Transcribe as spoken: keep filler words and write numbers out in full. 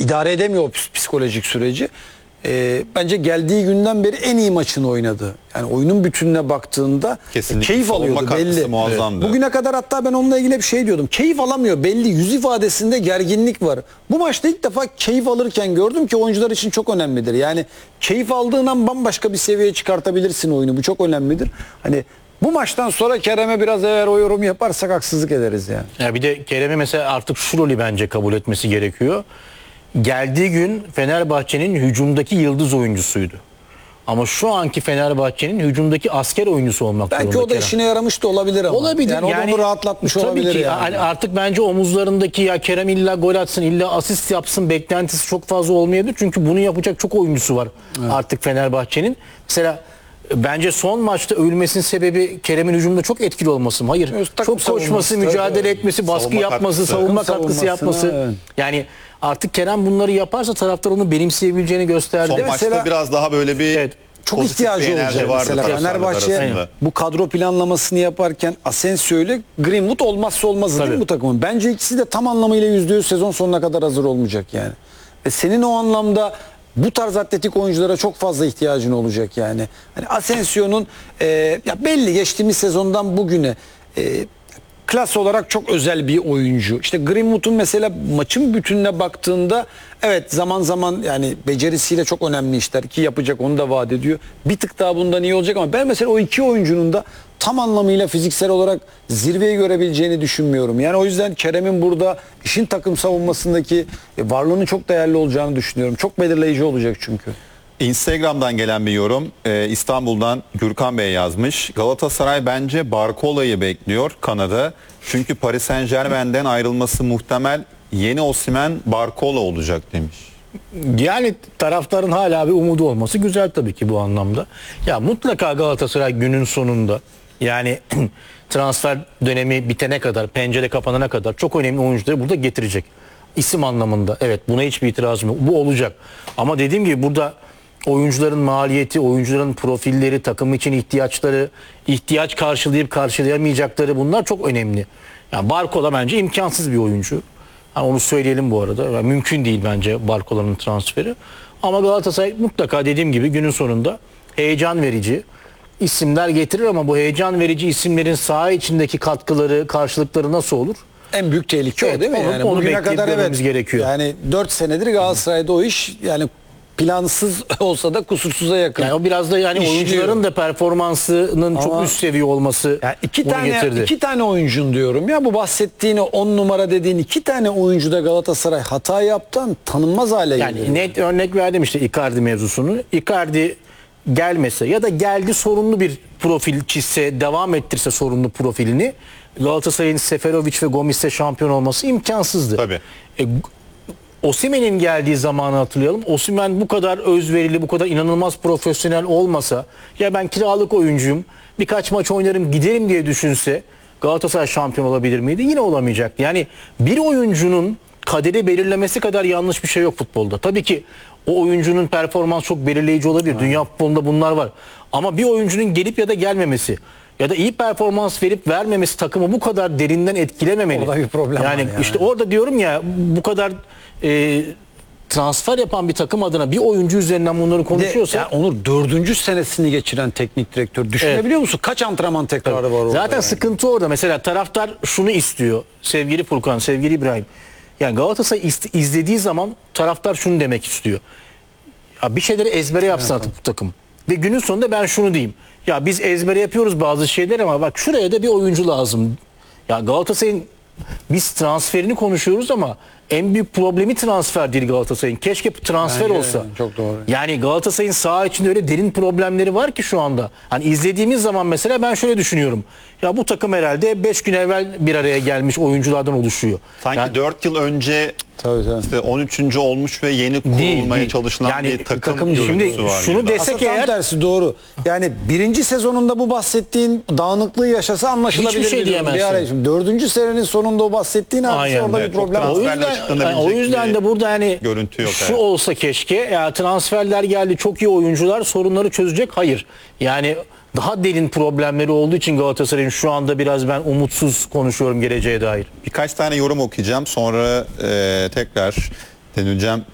idare edemiyor o psikolojik süreci. E, bence geldiği günden beri en iyi maçını oynadı. Yani oyunun bütününe baktığında kesinlikle keyif alıyordu belli. Muazzamdı. Bugüne kadar hatta ben onunla ilgili bir şey diyordum. Keyif alamıyor belli. Yüz ifadesinde gerginlik var. Bu maçta ilk defa keyif alırken gördüm ki oyuncular için çok önemlidir. Yani keyif aldığın an bambaşka bir seviyeye çıkartabilirsin oyunu. Bu çok önemlidir. Hani bu maçtan sonra Kerem'e biraz eğer o yorum yaparsak haksızlık ederiz yani. Ya bir de Kerem'e mesela artık şu rolü bence kabul etmesi gerekiyor. Geldiği gün Fenerbahçe'nin hücumdaki yıldız oyuncusuydu. Ama şu anki Fenerbahçe'nin hücumdaki asker oyuncusu olmak Belki zorunda. o da Kerem. işine yaramış da olabilir ama. Olabilir. Yani, yani onu rahatlatmış tabii olabilir ki, yani. Artık bence omuzlarındaki ya Kerem illa gol atsın, illa asist yapsın beklentisi çok fazla olmayabilir. Çünkü bunu yapacak çok oyuncusu var evet. artık Fenerbahçe'nin. Mesela bence son maçta övülmesinin sebebi Kerem'in hücumda çok etkili olması mı? Hayır. Evet, çok koşması, mücadele evet. etmesi, baskı savunma yapması, katkısı. savunma katkısı yapması. Evet. Yani artık Kerem bunları yaparsa taraftar onu benimseyebileceğini gösterdi. Son maçta mesela, biraz daha böyle bir evet. çok ihtiyacı olacak. Mesela Fenerbahçe bu kadro planlamasını yaparken Asensio ile Greenwood olmazsa olmazı değil mi bu takımın? Bence ikisi de tam anlamıyla yüzde yüz sezon sonuna kadar hazır olmayacak yani. Ve senin o anlamda bu tarz atletik oyunculara çok fazla ihtiyacın olacak yani. Hani Asensio'nun e, ya belli geçtiğimiz sezondan bugüne e, klas olarak çok özel bir oyuncu. İşte Greenwood'un mesela maçın bütününe baktığında evet zaman zaman yani becerisiyle çok önemli işler ki yapacak, onu da vaat ediyor. Bir tık daha bundan iyi olacak ama ben mesela o iki oyuncunun da tam anlamıyla fiziksel olarak zirveyi görebileceğini düşünmüyorum. Yani o yüzden Kerem'in burada işin takım savunmasındaki varlığının çok değerli olacağını düşünüyorum. Çok belirleyici olacak çünkü. Instagram'dan gelen bir yorum. Ee, İstanbul'dan Gürkan Bey yazmış. Galatasaray bence Barkola'yı bekliyor Kanada. Çünkü Paris Saint-Germain'den ayrılması muhtemel, yeni Osimhen Barkola olacak demiş. Yani taraftarın hala bir umudu olması güzel tabii ki bu anlamda. Ya mutlaka Galatasaray günün sonunda yani transfer dönemi bitene kadar, pencere kapanana kadar çok önemli oyuncuları burada getirecek. İsim anlamında evet, buna hiçbir itirazım yok. Bu olacak. Ama dediğim gibi burada oyuncuların maliyeti, oyuncuların profilleri, takım için ihtiyaçları, ihtiyaç karşılayıp karşılayamayacakları, bunlar çok önemli. Yani Barkola bence imkansız bir oyuncu. Yani onu söyleyelim bu arada. Yani mümkün değil bence Barkola'nın transferi. Ama Galatasaray mutlaka dediğim gibi günün sonunda heyecan verici isimler getirir ama bu heyecan verici isimlerin saha içindeki katkıları, karşılıkları nasıl olur? En büyük tehlike evet, o değil mi? Onu, yani onu bugüne kadar evet gerekiyor. Yani dört senedir Galatasaray'da o iş yani plansız olsa da kusursuza yakın. Yani o biraz da yani İşliyor. oyuncuların da performansının ama çok üst seviye olması yani iki tane getirdi. iki tane oyuncun diyorum ya, bu bahsettiğini on numara dediğin iki tane oyuncuda Galatasaray hata yaptan tanınmaz hale yani geliyor. Net örnek verdim işte Icardi mevzusunu. Icardi gelmese ya da geldi sorunlu bir profil çizse, devam ettirse sorunlu profilini, Galatasaray'ın Seferovic ve Gomis'e şampiyon olması imkansızdı. Tabii. E, Osimhen'in geldiği zamanı hatırlayalım. Osimhen bu kadar özverili, bu kadar inanılmaz profesyonel olmasa, ya ben kiralık oyuncuyum, birkaç maç oynarım giderim diye düşünse Galatasaray şampiyon olabilir miydi? Yine olamayacaktı. Yani bir oyuncunun kaderi belirlemesi kadar yanlış bir şey yok futbolda. Tabii ki o oyuncunun performansı çok belirleyici olabilir. Ha. Dünya futbolunda bunlar var. Ama bir oyuncunun gelip ya da gelmemesi ya da iyi performans verip vermemesi takımı bu kadar derinden etkilememeli. Orada bir problem yani, var yani. işte orada diyorum ya, bu kadar e, transfer yapan bir takım adına bir oyuncu üzerinden bunları konuşuyorsa. Ya Onur dördüncü senesini geçiren teknik direktör. Düşünebiliyor evet. musun? Kaç antrenman tekrarı Tabii. var orada? Zaten yani. sıkıntı orada. Mesela taraftar şunu istiyor. Sevgili Furkan, sevgili İbrahim. Yani Galatasaray izlediği zaman taraftar şunu demek istiyor. Ya bir şeyleri ezbere yapsın evet. artık bu takım. Ve günün sonunda ben şunu diyeyim. Ya biz ezbere yapıyoruz bazı şeyler ama bak şuraya da bir oyuncu lazım. Ya Galatasaray'ın biz transferini konuşuyoruz ama en büyük problemi transfer değil Galatasaray'ın. Keşke transfer Bence olsa. Çok doğru. Yani Galatasaray'ın saha içinde öyle derin problemleri var ki şu anda. Hani izlediğimiz zaman mesela ben şöyle düşünüyorum. Ya bu takım herhalde beş gün evvel bir araya gelmiş oyunculardan oluşuyor. Sanki yani, dört yıl önce tabii, tabii. işte on üçüncü olmuş ve yeni kurulmaya değil, çalışılan yani, bir takım, takım şimdi var. Şunu burada. desek Aslında eğer, tam tersi doğru. Yani birinci sezonunda bu bahsettiğin dağınıklığı yaşasa anlaşılabilir. Hiçbir şey diyemezsin. Dördüncü senenin sonunda o bahsettiğin hadise orada evet, bir problem var. O yüzden, yani, o yüzden de burada hani görüntü yok şu yani. olsa keşke ya transferler geldi, çok iyi oyuncular sorunları çözecek. Hayır. Yani daha derin problemleri olduğu için Galatasaray'ın şu anda biraz ben umutsuz konuşuyorum geleceğe dair. Birkaç tane yorum okuyacağım. Sonra e, tekrar döneceğim